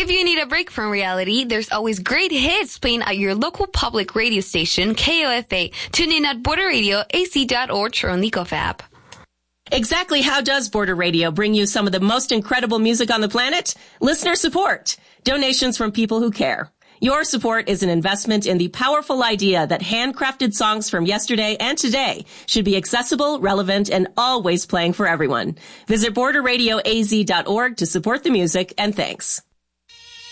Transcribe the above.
If you need a break from reality, there's always great hits playing at your local public radio station, KOFA. Tune in at borderradioac.org or on the Leakoff app. Exactly how does Border Radio bring you some of the most incredible music on the planet? Listener support. Donations from people who care. Your support is an investment in the powerful idea that handcrafted songs from yesterday and today should be accessible, relevant, and always playing for everyone. Visit borderradioaz.org to support the music, and thanks.